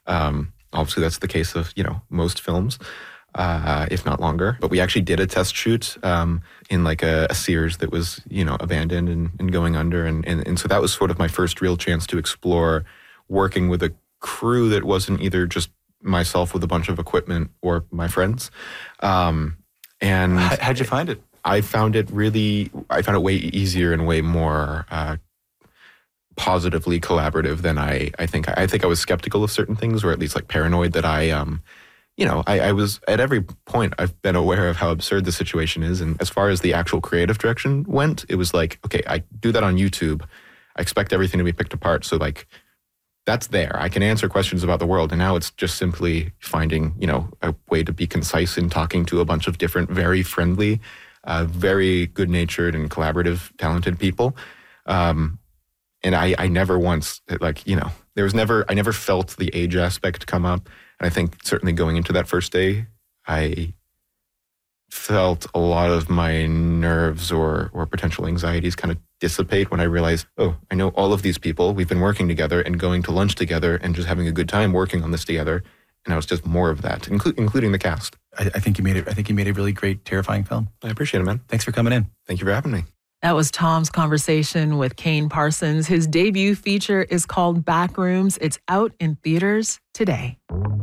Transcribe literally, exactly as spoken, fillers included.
Um, obviously, that's the case of, you know, most films, uh, if not longer. But we actually did a test shoot um, in like a, a Sears that was, you know, abandoned and, and going under. And, and, and so that was sort of my first real chance to explore working with a crew that wasn't either just myself with a bunch of equipment or my friends. Um, and How, how'd you find it? I found it really, I found it way easier and way more uh, positively collaborative than I, I think. I think I was skeptical of certain things, or at least like paranoid that I, um, you know, I, I was at every point I've been aware of how absurd the situation is. And as far as the actual creative direction went, it was like, okay, I do that on YouTube. I expect everything to be picked apart. So like, that's there. I can answer questions about the world. And now it's just simply finding, you know, a way to be concise in talking to a bunch of different, very friendly, uh, very good-natured and collaborative, talented people. Um, and I, I never once, like, you know, there was never, I never felt the age aspect come up. And I think certainly going into that first day, I felt a lot of my nerves or or potential anxieties kind of dissipate when I realized, oh, I know all of these people. We've been working together and going to lunch together and just having a good time working on this together. And I was just more of that, inclu- including the cast. I, I think you made it. I think you made a really great, terrifying film. I appreciate it, man. Thanks for coming in. Thank you for having me. That was Tom's conversation with Kane Parsons. His debut feature is called Backrooms. It's out in theaters today.